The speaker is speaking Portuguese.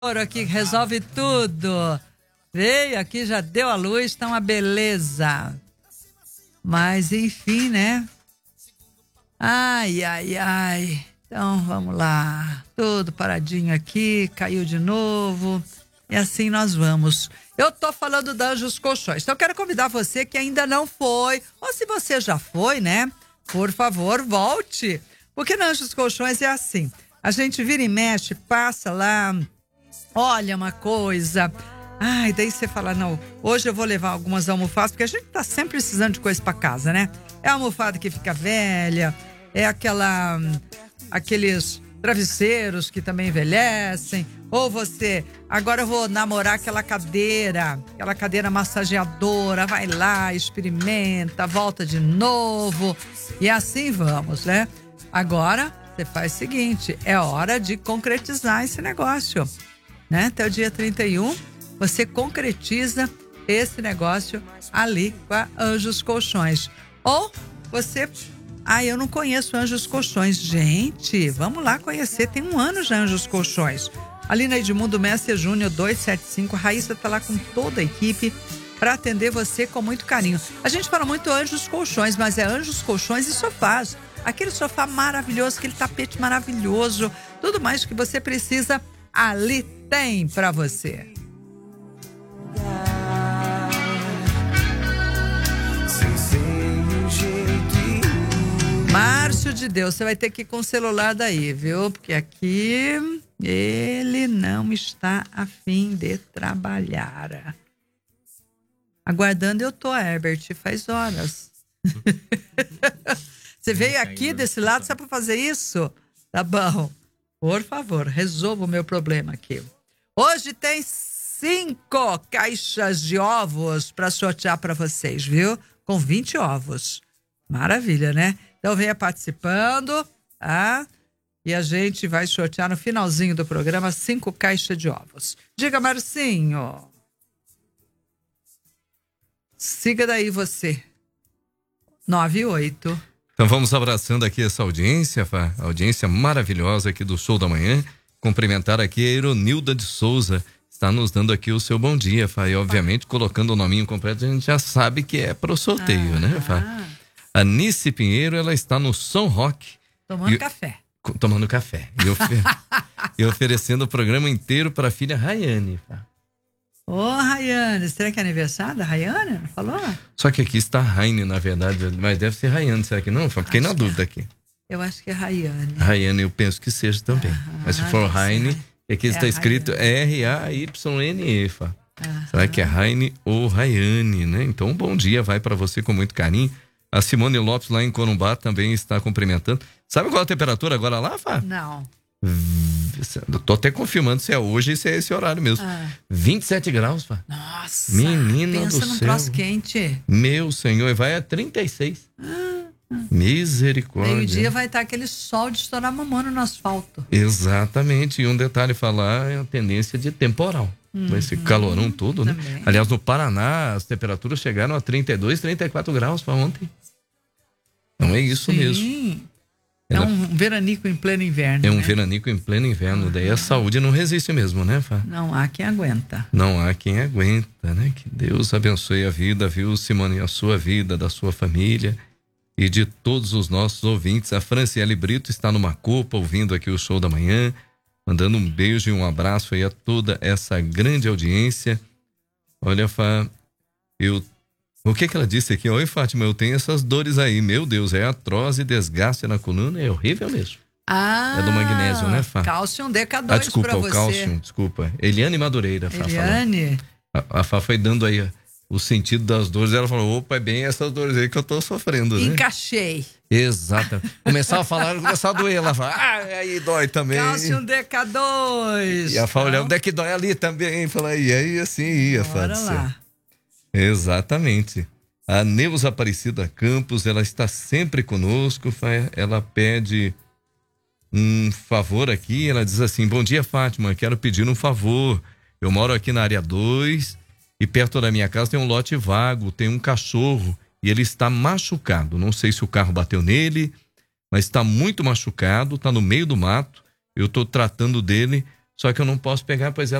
Aqui resolve tudo. Veio aqui, já deu a luz, tá uma beleza. Mas enfim, né? Ai. Então vamos lá. Tudo paradinho aqui, caiu de novo. E assim nós vamos. Eu tô falando da Anjos Colchões. Então eu quero convidar você que ainda não foi, ou se você já foi, né? Por favor, volte. Porque na Anjos Colchões é assim. A gente vira e mexe, passa lá, olha uma coisa. Ai, daí você fala, não, hoje eu vou levar algumas almofadas, porque a gente tá sempre precisando de coisa pra casa, né? É a almofada que fica velha, é aqueles travesseiros que também envelhecem, ou você, agora eu vou namorar aquela cadeira massageadora, vai lá, experimenta, volta de novo, e assim vamos, né? Agora, você faz o seguinte, é hora de concretizar esse negócio, né? Até o dia 31, você concretiza esse negócio ali com a Anjos Colchões. Ou você... eu não conheço Anjos Colchões. Gente, vamos lá conhecer. Tem 1 ano já Anjos Colchões. Ali na Edmundo Messer Júnior 275. A Raíssa tá lá com toda a equipe para atender você com muito carinho. A gente fala muito Anjos Colchões, mas é Anjos Colchões e sofás. Aquele sofá maravilhoso, aquele tapete maravilhoso. Tudo mais que você precisa, ali tem para você. Márcio de Deus, você vai ter que ir com o celular daí, viu? Porque aqui ele não está a fim de trabalhar. Aguardando eu tô, Herbert, faz horas. Você veio aqui desse lado só para fazer isso? Tá bom. Por favor, resolva o meu problema aqui. Hoje tem 5 caixas de ovos para sortear para vocês, viu? Com 20 ovos. Maravilha, né? Então venha participando, tá? E a gente vai sortear no finalzinho do programa 5 caixas de ovos. Diga, Marcinho. Siga daí você. 98. Então vamos abraçando aqui essa audiência, a audiência maravilhosa aqui do Show da Manhã. Cumprimentar aqui a Ironilda de Souza, está nos dando aqui o seu bom dia, Fá. E obviamente colocando o nominho completo, a gente já sabe que é pro sorteio, né, Fá? A Nice Pinheiro, ela está no São Roque. Tomando café. Tomando café. E oferecendo o programa inteiro para a filha Rayane, Fá. Ô, Rayane, será que é aniversário da Rayane? Não falou? Só que aqui está Raine, na verdade, mas deve ser Rayane, será que não? Fiquei na dúvida aqui. Eu acho que é Rayane. Rayane, eu penso que seja também. Mas se for Raine, aqui está escrito R-A-Y-N-E, Fá. Será que é Raine ou Rayane, né? Então, um bom dia, vai para você com muito carinho. A Simone Lopes lá em Corumbá também está cumprimentando. Sabe qual a temperatura agora lá, Fá? Não. Tô até confirmando se é hoje e se é esse horário mesmo. 27 graus, Fá. Nossa. Menina do céu. Pensa num troço quente. Meu Senhor, e vai a 36. Misericórdia. Meio-dia vai estar aquele sol de estourar mamão no asfalto. Exatamente. E um detalhe falar é a tendência de temporal. Com esse calorão todo, né? Também. Aliás, no Paraná, as temperaturas chegaram a 32, 34 graus para ontem. Então é isso mesmo. É um veranico em pleno inverno. É um veranico em pleno inverno. Daí a saúde não resiste mesmo, né, Fá? Não há quem aguenta. Não há quem aguenta, né? Que Deus abençoe a vida, viu, Simone? A sua vida, da sua família e de todos os nossos ouvintes. A Franciele Brito está numa copa ouvindo aqui o Show da Manhã. Mandando um beijo e um abraço aí a toda essa grande audiência. Olha, Fá, o que ela disse aqui? Oi, Fátima, eu tenho essas dores aí. Meu Deus, é atroz e desgaste na coluna, é horrível mesmo. É do magnésio, né, Fá? Cálcio DK2 desculpa, pra o você. cálcio, desculpa. Eliane Madureira, Fá. Eliane. A Fá foi dando aí o sentido das dores. Ela falou, opa, é bem essas dores aí que eu tô sofrendo, né? Encaixei. Exato. Começava a falar, começava a doer. Ela fala, aí dói também. Cálcio DK2. E a Fá olhava, onde é que dói ali também? Fala, e aí assim ia, Fá. Bora lá. Exatamente. A Neuza Aparecida Campos, ela está sempre conosco, Fá. Ela pede um favor aqui, ela diz assim, bom dia, Fátima, quero pedir um favor. Eu moro aqui na área 2 e perto da minha casa tem um lote vago, tem um cachorro e ele está machucado. Não sei se o carro bateu nele, mas está muito machucado, está no meio do mato. Eu estou tratando dele, Só que eu não posso pegar, pois